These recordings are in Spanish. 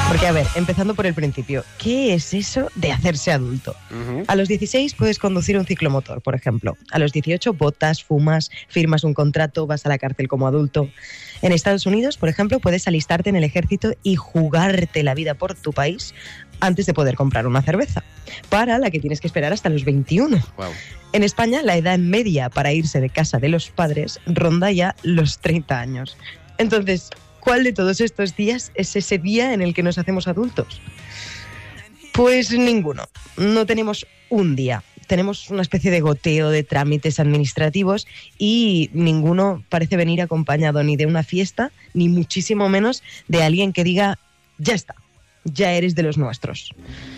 Porque, a ver, empezando por el principio, ¿qué es eso de hacerse adulto? A los 16 puedes conducir un ciclomotor, por ejemplo. A los 18 votas, fumas, firmas un contrato, vas a la cárcel como adulto. En Estados Unidos, por ejemplo, puedes alistarte en el ejército y jugarte la vida por tu país antes de poder comprar una cerveza, para la que tienes que esperar hasta los 21. Wow. En España, la edad media para irse de casa de los padres ronda ya los 30 años. Entonces, ¿cuál de todos estos días es ese día en el que nos hacemos adultos? Pues ninguno. No tenemos un día. Tenemos una especie de goteo de trámites administrativos y ninguno parece venir acompañado ni de una fiesta, ni muchísimo menos de alguien que diga, ya está, ya eres de los nuestros.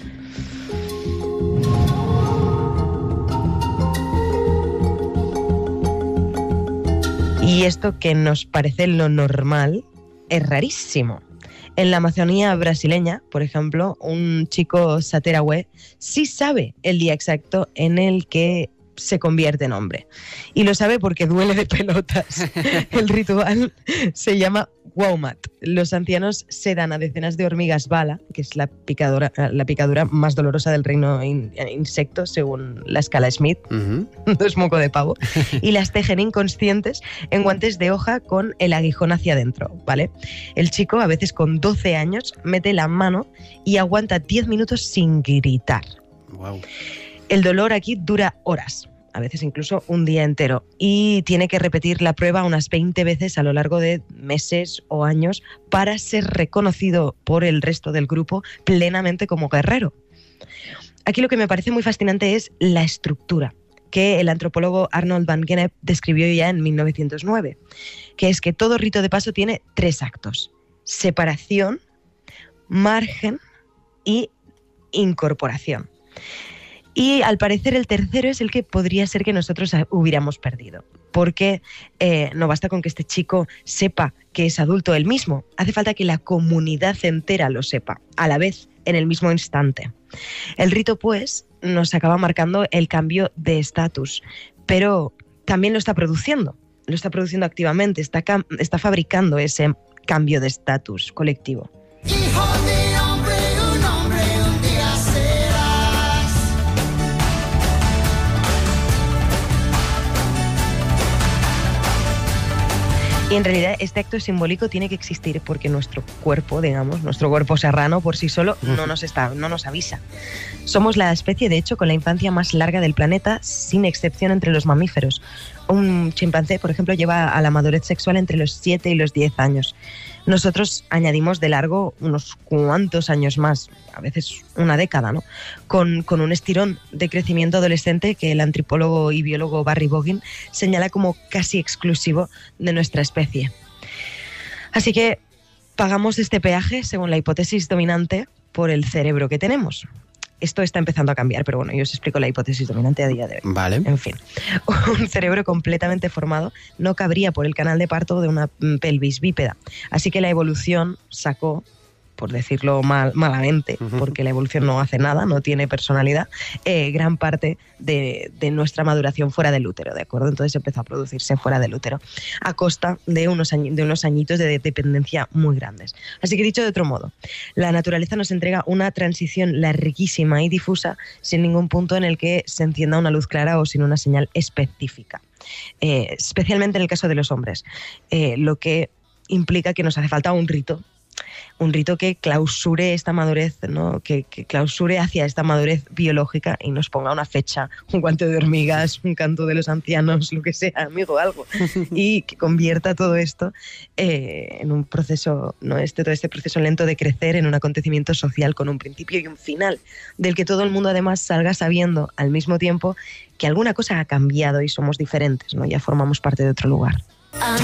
Y esto que nos parece lo normal es rarísimo. En la Amazonía brasileña, por ejemplo, un chico Saterahue sí sabe el día exacto en el que se convierte en hombre. Y lo sabe porque duele de pelotas. El ritual se llama Waumat. Los ancianos sedan a decenas de hormigas bala, que es la picadura más dolorosa del reino insecto, según la escala Smith. No es moco de pavo. Y las tejen inconscientes en guantes de hoja con el aguijón hacia adentro, ¿vale? El chico, a veces con 12 años, mete la mano y aguanta 10 minutos sin gritar. Wow. El dolor aquí dura horas, a veces incluso un día entero, y tiene que repetir la prueba unas 20 veces a lo largo de meses o años para ser reconocido por el resto del grupo plenamente como guerrero. Aquí lo que me parece muy fascinante es la estructura que el antropólogo Arnold van Gennep describió ya en 1909, que es que todo rito de paso tiene 3 actos: separación, margen y incorporación. Y al parecer el tercero es el que podría ser que nosotros hubiéramos perdido, porque no basta con que este chico sepa que es adulto él mismo, hace falta que la comunidad entera lo sepa, a la vez, en el mismo instante. El rito, pues, nos acaba marcando el cambio de estatus, pero también lo está produciendo activamente, está fabricando ese cambio de estatus colectivo. Hijo de hombre, un día serás. Y en realidad este acto simbólico tiene que existir porque nuestro cuerpo, digamos, nuestro cuerpo serrano por sí solo no nos avisa. Somos la especie, de hecho, con la infancia más larga del planeta, sin excepción entre los mamíferos. Un chimpancé, por ejemplo, lleva a la madurez sexual entre los 7 y los 10 años. Nosotros añadimos de largo unos cuantos años más, a veces una década, ¿no? Con un estirón de crecimiento adolescente que el antropólogo y biólogo Barry Boggin señala como casi exclusivo de nuestra especie. Así que pagamos este peaje, según la hipótesis dominante, por el cerebro que tenemos. Esto está empezando a cambiar, pero bueno, yo os explico la hipótesis dominante a día de hoy. Vale. En fin, un cerebro completamente formado no cabría por el canal de parto de una pelvis bípeda. Así que la evolución sacó, por decirlo malamente, porque la evolución no hace nada, no tiene personalidad, gran parte de nuestra maduración fuera del útero, ¿de acuerdo? Entonces empezó a producirse fuera del útero, a costa de unos añitos de dependencia muy grandes. Así que, dicho de otro modo, la naturaleza nos entrega una transición larguísima y difusa, sin ningún punto en el que se encienda una luz clara o sin una señal específica. Especialmente en el caso de los hombres, lo que implica que nos hace falta un rito que clausure esta madurez, ¿no? Que clausure hacia esta madurez biológica y nos ponga una fecha, un guante de hormigas, un canto de los ancianos, lo que sea, amigo, algo, y que convierta todo esto en un proceso, ¿no? Todo este proceso lento de crecer en un acontecimiento social con un principio y un final, del que todo el mundo además salga sabiendo al mismo tiempo que alguna cosa ha cambiado y somos diferentes, ¿no? Ya formamos parte de otro lugar.